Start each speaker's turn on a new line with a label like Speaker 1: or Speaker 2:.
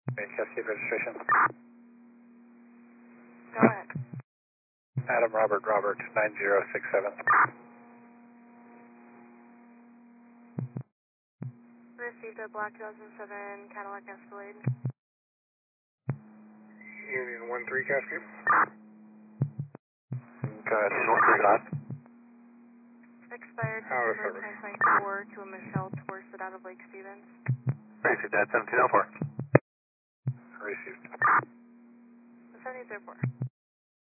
Speaker 1: Main Cascade registration.
Speaker 2: Go ahead.
Speaker 1: Adam Robert 9067.
Speaker 2: Received a black 2007 Cadillac Escalade.
Speaker 1: Union 13 Cascade.
Speaker 3: Go ahead. Union 13 last.
Speaker 2: Expired
Speaker 1: Out of
Speaker 2: December
Speaker 1: service.
Speaker 2: 2024 to a Michelle Torset out of Lake Stevens.
Speaker 3: Received that 1704.
Speaker 1: Received.
Speaker 2: 7004.